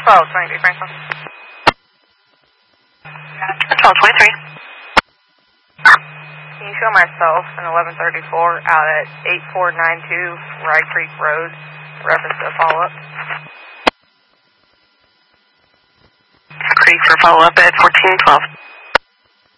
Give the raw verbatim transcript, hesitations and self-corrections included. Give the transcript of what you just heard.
twelve twenty-three, Franklin. twelve twenty-three. Can you show myself an eleven thirty-four out at eight four nine two Rye Creek Road, reference to follow-up? Creek for follow-up at fourteen twelve.